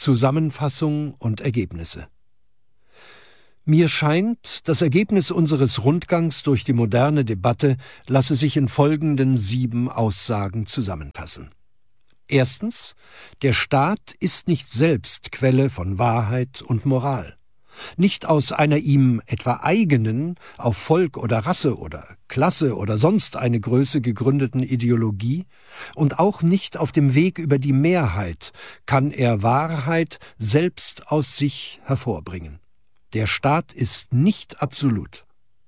Zusammenfassung und Ergebnisse. Mir scheint, das Ergebnis unseres Rundgangs durch die moderne Debatte lasse sich in folgenden 7 Aussagen zusammenfassen. Erstens: Der Staat ist nicht selbst Quelle von Wahrheit und Moral. Nicht aus einer ihm etwa eigenen, auf Volk oder Rasse oder Klasse oder sonst eine Größe gegründeten Ideologie und auch nicht auf dem Weg über die Mehrheit kann er Wahrheit selbst aus sich hervorbringen. Der Staat ist nicht absolut.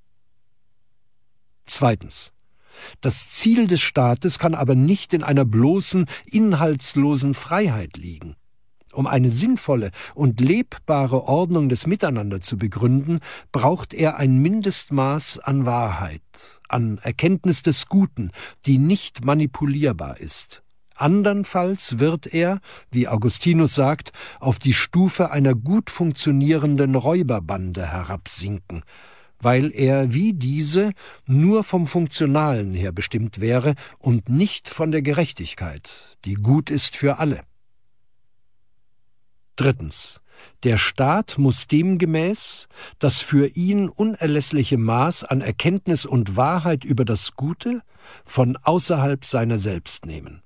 Zweitens: Das Ziel des Staates kann aber nicht in einer bloßen, inhaltslosen Freiheit liegen. Um eine sinnvolle und lebbare Ordnung des Miteinander zu begründen, braucht er ein Mindestmaß an Wahrheit, an Erkenntnis des Guten, die nicht manipulierbar ist. Andernfalls wird er, wie Augustinus sagt, auf die Stufe einer gut funktionierenden Räuberbande herabsinken, weil er wie diese nur vom Funktionalen her bestimmt wäre und nicht von der Gerechtigkeit, die gut ist für alle. Drittens: Der Staat muss demgemäß das für ihn unerlässliche Maß an Erkenntnis und Wahrheit über das Gute von außerhalb seiner selbst nehmen.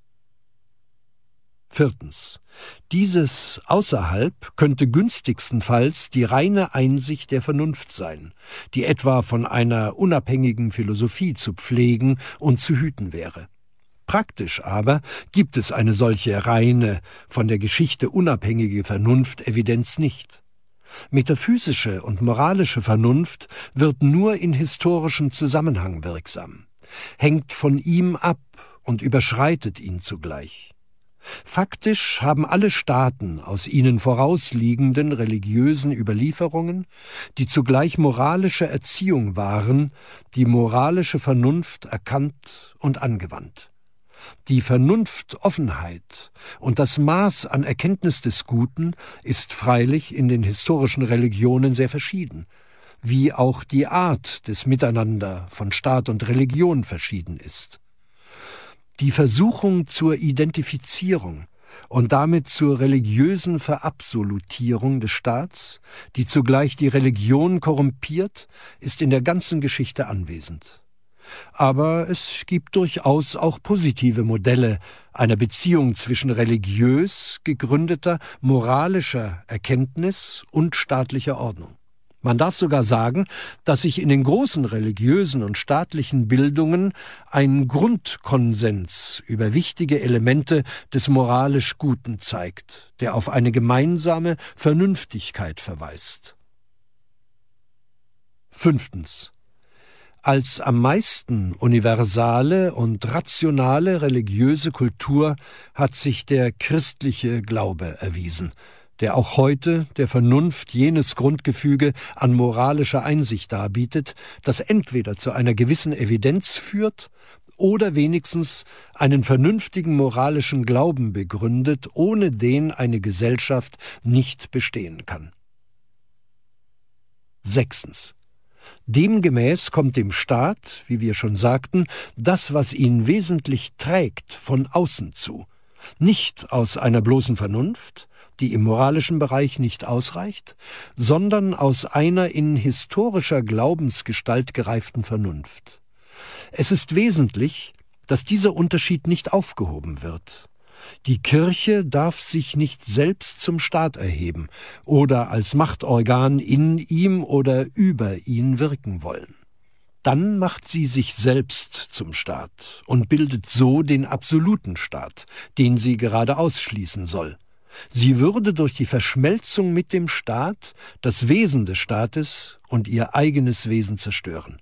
Viertens: Dieses Außerhalb könnte günstigstenfalls die reine Einsicht der Vernunft sein, die etwa von einer unabhängigen Philosophie zu pflegen und zu hüten wäre. Praktisch aber gibt es eine solche reine, von der Geschichte unabhängige Vernunft-Evidenz nicht. Metaphysische und moralische Vernunft wird nur in historischem Zusammenhang wirksam, hängt von ihm ab und überschreitet ihn zugleich. Faktisch haben alle Staaten aus ihnen vorausliegenden religiösen Überlieferungen, die zugleich moralische Erziehung waren, die moralische Vernunft erkannt und angewandt. Die Vernunftoffenheit und das Maß an Erkenntnis des Guten ist freilich in den historischen Religionen sehr verschieden, wie auch die Art des Miteinander von Staat und Religion verschieden ist. Die Versuchung zur Identifizierung und damit zur religiösen Verabsolutierung des Staats, die zugleich die Religion korrumpiert, ist in der ganzen Geschichte anwesend. Aber es gibt durchaus auch positive Modelle einer Beziehung zwischen religiös gegründeter moralischer Erkenntnis und staatlicher Ordnung. Man darf sogar sagen, dass sich in den großen religiösen und staatlichen Bildungen ein Grundkonsens über wichtige Elemente des moralisch Guten zeigt, der auf eine gemeinsame Vernünftigkeit verweist. Fünftens: Als am meisten universale und rationale religiöse Kultur hat sich der christliche Glaube erwiesen, der auch heute der Vernunft jenes Grundgefüge an moralischer Einsicht darbietet, das entweder zu einer gewissen Evidenz führt oder wenigstens einen vernünftigen moralischen Glauben begründet, ohne den eine Gesellschaft nicht bestehen kann. Sechstens: Demgemäß kommt dem Staat, wie wir schon sagten, das, was ihn wesentlich trägt, von außen zu, nicht aus einer bloßen Vernunft, die im moralischen Bereich nicht ausreicht, sondern aus einer in historischer Glaubensgestalt gereiften Vernunft. Es ist wesentlich, dass dieser Unterschied nicht aufgehoben wird. Die Kirche darf sich nicht selbst zum Staat erheben oder als Machtorgan in ihm oder über ihn wirken wollen. Dann macht sie sich selbst zum Staat und bildet so den absoluten Staat, den sie gerade ausschließen soll. Sie würde durch die Verschmelzung mit dem Staat das Wesen des Staates und ihr eigenes Wesen zerstören.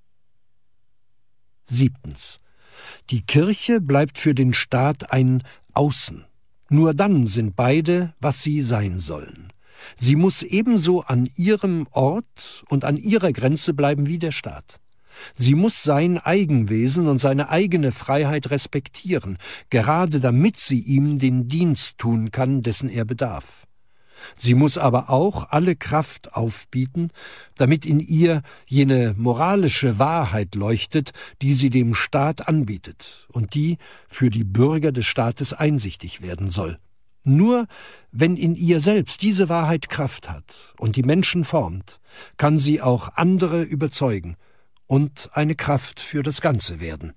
Siebtens: Die Kirche bleibt für den Staat ein Außen. Nur dann sind beide, was sie sein sollen. Sie muss ebenso an ihrem Ort und an ihrer Grenze bleiben wie der Staat. Sie muss sein Eigenwesen und seine eigene Freiheit respektieren, gerade damit sie ihm den Dienst tun kann, dessen er bedarf. Sie muss aber auch alle Kraft aufbieten, damit in ihr jene moralische Wahrheit leuchtet, die sie dem Staat anbietet und die für die Bürger des Staates einsichtig werden soll. Nur wenn in ihr selbst diese Wahrheit Kraft hat und die Menschen formt, kann sie auch andere überzeugen und eine Kraft für das Ganze werden.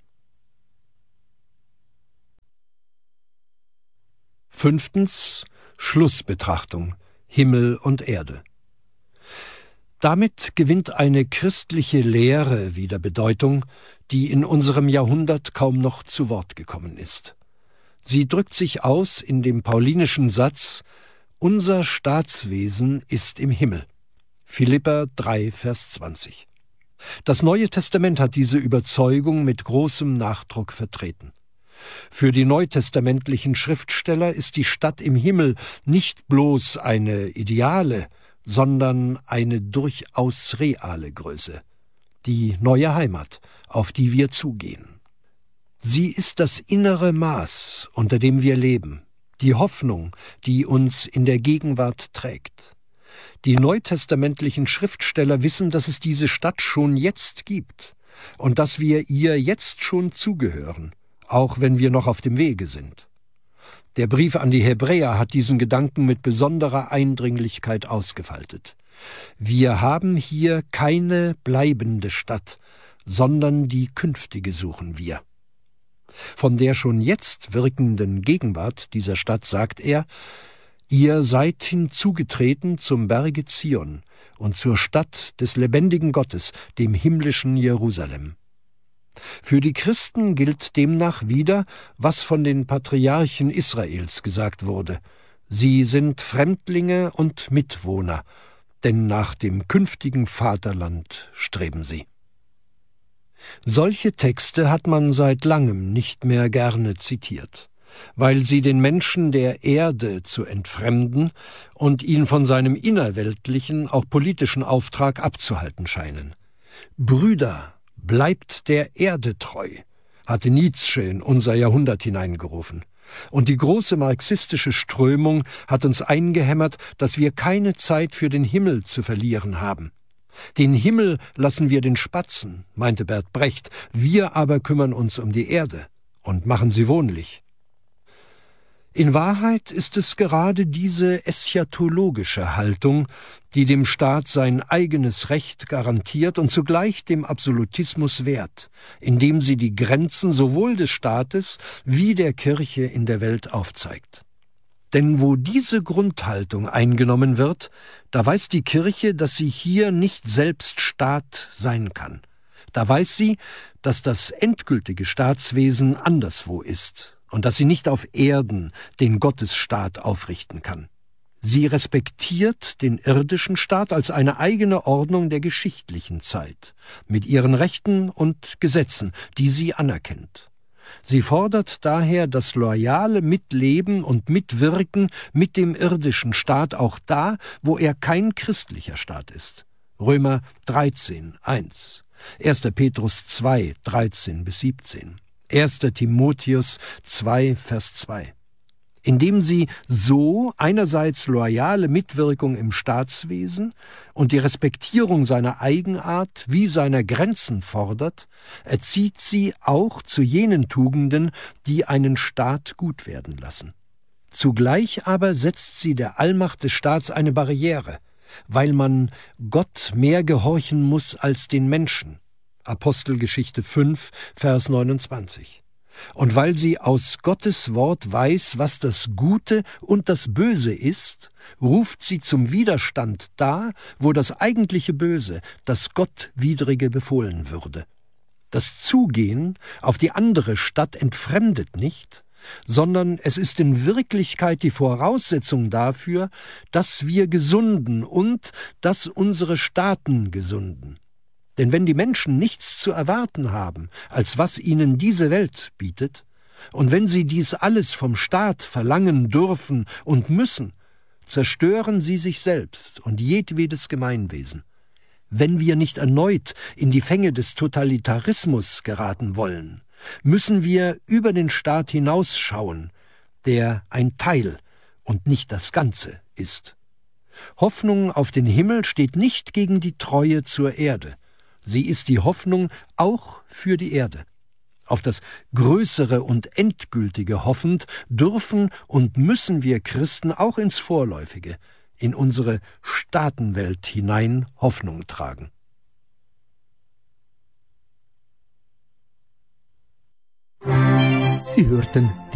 5. Schlussbetrachtung: Himmel und Erde. Damit gewinnt eine christliche Lehre wieder Bedeutung, die in unserem Jahrhundert kaum noch zu Wort gekommen ist. Sie drückt sich aus in dem paulinischen Satz: Unser Staatswesen ist im Himmel. Philipper 3, Vers 20. Das Neue Testament hat diese Überzeugung mit großem Nachdruck vertreten. Für die neutestamentlichen Schriftsteller ist die Stadt im Himmel nicht bloß eine ideale, sondern eine durchaus reale Größe, die neue Heimat, auf die wir zugehen. Sie ist das innere Maß, unter dem wir leben, die Hoffnung, die uns in der Gegenwart trägt. Die neutestamentlichen Schriftsteller wissen, dass es diese Stadt schon jetzt gibt und dass wir ihr jetzt schon zugehören, auch wenn wir noch auf dem Wege sind. Der Brief an die Hebräer hat diesen Gedanken mit besonderer Eindringlichkeit ausgefaltet. Wir haben hier keine bleibende Stadt, sondern die künftige suchen wir. Von der schon jetzt wirkenden Gegenwart dieser Stadt sagt er: Ihr seid hinzugetreten zum Berge Zion und zur Stadt des lebendigen Gottes, dem himmlischen Jerusalem. Für die Christen gilt demnach wieder, was von den Patriarchen Israels gesagt wurde: Sie sind Fremdlinge und Mitwohner, denn nach dem künftigen Vaterland streben sie. Solche Texte hat man seit langem nicht mehr gerne zitiert, weil sie den Menschen der Erde zu entfremden und ihn von seinem innerweltlichen, auch politischen Auftrag abzuhalten scheinen. Brüder, bleibt der Erde treu, hatte Nietzsche in unser Jahrhundert hineingerufen. Und die große marxistische Strömung hat uns eingehämmert, dass wir keine Zeit für den Himmel zu verlieren haben. Den Himmel lassen wir den Spatzen, meinte Bert Brecht, wir aber kümmern uns um die Erde und machen sie wohnlich. In Wahrheit ist es gerade diese eschatologische Haltung, die dem Staat sein eigenes Recht garantiert und zugleich dem Absolutismus wehrt, indem sie die Grenzen sowohl des Staates wie der Kirche in der Welt aufzeigt. Denn wo diese Grundhaltung eingenommen wird, da weiß die Kirche, dass sie hier nicht selbst Staat sein kann. Da weiß sie, dass das endgültige Staatswesen anderswo ist und dass sie nicht auf Erden den Gottesstaat aufrichten kann. Sie respektiert den irdischen Staat als eine eigene Ordnung der geschichtlichen Zeit, mit ihren Rechten und Gesetzen, die sie anerkennt. Sie fordert daher das loyale Mitleben und Mitwirken mit dem irdischen Staat auch da, wo er kein christlicher Staat ist. Römer 13, 1, 1. Petrus 2, 13 bis 17, 1. Timotheus 2, Vers 2. Indem sie so einerseits loyale Mitwirkung im Staatswesen und die Respektierung seiner Eigenart wie seiner Grenzen fordert, erzieht sie auch zu jenen Tugenden, die einen Staat gut werden lassen. Zugleich aber setzt sie der Allmacht des Staats eine Barriere, weil man Gott mehr gehorchen muss als den Menschen. Apostelgeschichte 5, Vers 29. Und weil sie aus Gottes Wort weiß, was das Gute und das Böse ist, ruft sie zum Widerstand da, wo das eigentliche Böse, das Gottwidrige, befohlen würde. Das Zugehen auf die andere Stadt entfremdet nicht, sondern es ist in Wirklichkeit die Voraussetzung dafür, dass wir gesunden und dass unsere Staaten gesunden. Denn wenn die Menschen nichts zu erwarten haben, als was ihnen diese Welt bietet, und wenn sie dies alles vom Staat verlangen dürfen und müssen, zerstören sie sich selbst und jedwedes Gemeinwesen. Wenn wir nicht erneut in die Fänge des Totalitarismus geraten wollen, müssen wir über den Staat hinausschauen, der ein Teil und nicht das Ganze ist. Hoffnung auf den Himmel steht nicht gegen die Treue zur Erde. Sie ist die Hoffnung auch für die Erde. Auf das Größere und Endgültige hoffend, dürfen und müssen wir Christen auch ins Vorläufige, in unsere Staatenwelt hinein Hoffnung tragen. Sie hörten